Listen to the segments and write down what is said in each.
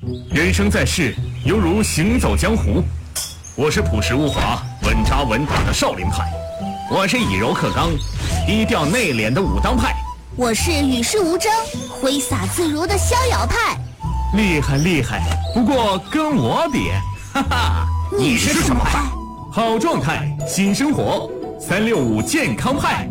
人生在世，犹如行走江湖。我是朴实无华、稳扎稳打的少林派，我是以柔克刚、低调内敛的武当派， 我是与世无争、挥洒自如的逍遥派。 厉害厉害，不过跟我比，哈哈， 你是什么派？ 好状态，新生活，365健康派。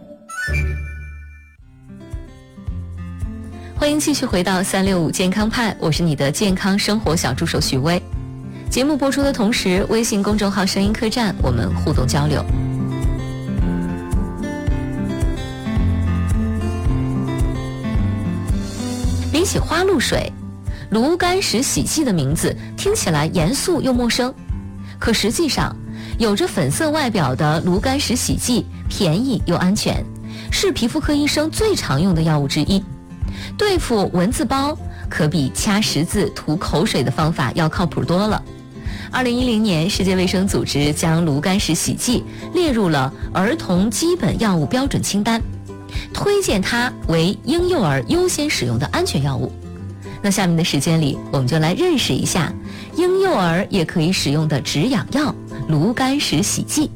欢迎继续回到365健康派，我是你的健康生活小助手许巍。节目播出的同时，微信公众号声音客栈我们互动交流。比起花露水，炉甘石洗剂的名字听起来严肃又陌生，可实际上有着粉色外表的炉甘石洗剂便宜又安全，是皮肤科医生最常用的药物之一。对付蚊子包可比掐十字吐口水的方法要靠谱多了。2010年，世界卫生组织将炉甘石洗剂列入了儿童基本药物标准清单，推荐它为婴幼儿优先使用的安全药物。那下面的时间里，我们就来认识一下婴幼儿也可以使用的止痒药炉甘石洗剂。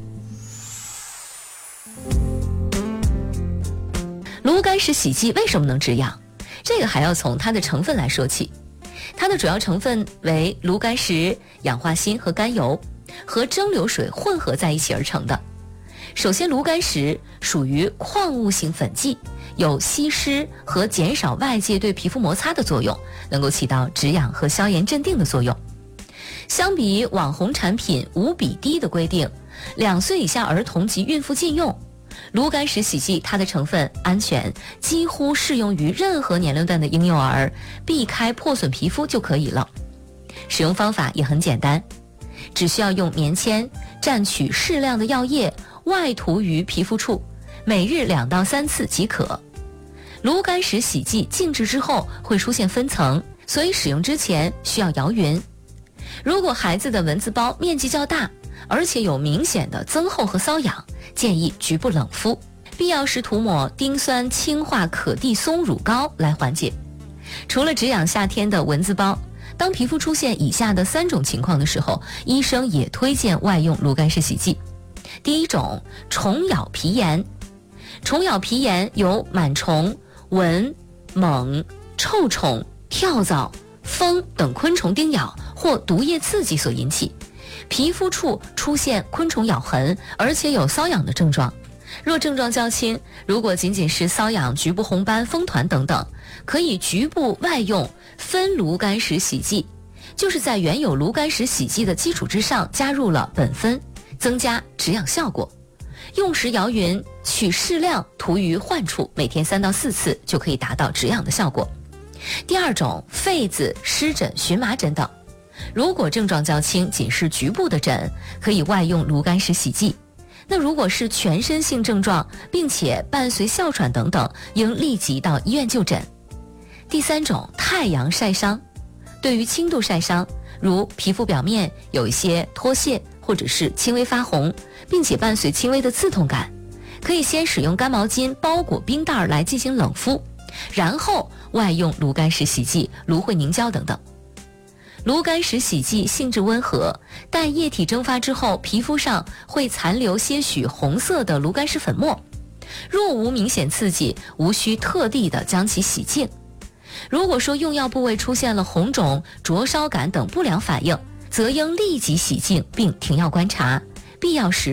炉甘石洗剂为什么能止痒？这个还要从它的成分来说起。它的主要成分为炉甘石、氧化锌和甘油，和蒸馏水混合在一起而成的。首先，炉甘石属于矿物性粉剂，有吸湿和减少外界对皮肤摩擦的作用，能够起到止痒和消炎镇定的作用。相比网红产品5:1的规定，2岁以下儿童及孕妇禁用。炉甘石洗剂它的成分安全，几乎适用于任何年龄段的婴幼儿，避开破损皮肤就可以了。使用方法也很简单，只需要用棉签蘸取适量的药液，外涂于皮肤处，每日2到3次即可。炉甘石洗剂静置之后会出现分层，所以使用之前需要摇匀。如果孩子的蚊子包面积较大，而且有明显的增厚和瘙痒，建议局部冷敷，必要时涂抹丁酸氢化可地松乳膏来缓解。除了止痒夏天的蚊子包，当皮肤出现以下的3种情况的时候，医生也推荐外用炉甘石洗剂。第一种，虫咬皮炎。虫咬皮炎由螨虫、蚊、螨、臭虫、跳蚤、蜂等昆虫叮咬或毒液刺激所引起，皮肤处出现昆虫咬痕，而且有瘙痒的症状。若症状较轻，如果仅仅是瘙痒、局部红斑、风团等等，可以局部外用分炉甘石洗剂，就是在原有炉甘石洗剂的基础之上加入了苯酚，增加止痒效果。用时摇匀，取适量涂于患处，每天3到4次就可以达到止痒的效果。第二种，痱子、湿疹、荨麻疹等。如果症状较轻，仅是局部的疹，可以外用炉甘石洗剂。那如果是全身性症状，并且伴随哮喘等等，应立即到医院就诊。第三种，太阳晒伤。对于轻度晒伤，如皮肤表面有一些脱屑或者是轻微发红，并且伴随轻微的刺痛感，可以先使用干毛巾包裹冰袋来进行冷敷，然后外用炉甘石洗剂、芦荟凝胶等等。炉甘石洗剂性质温和，但液体蒸发之后，皮肤上会残留些许红色的炉甘石粉末。若无明显刺激，无需特地的将其洗净。如果说用药部位出现了红肿、灼烧感等不良反应，则应立即洗净并停药观察，必要时